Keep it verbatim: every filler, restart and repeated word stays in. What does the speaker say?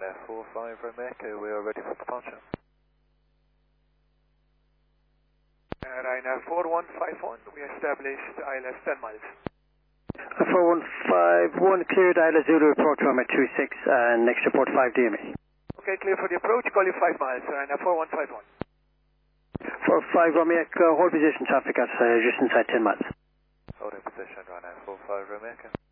Ryanair four five Romeo Echo, we are ready for departure. Uh, Ryanair four one five one, we established I L S ten miles. four one five one, cleared I L S Zulu, approach runway two six, and next report five D M E. Okay, clear for the approach, call you five miles, Ryanair four one five one. four five Romeo Echo, hold position, traffic at uh, just inside ten miles. Holding position, Ryanair four five Romeo Echo.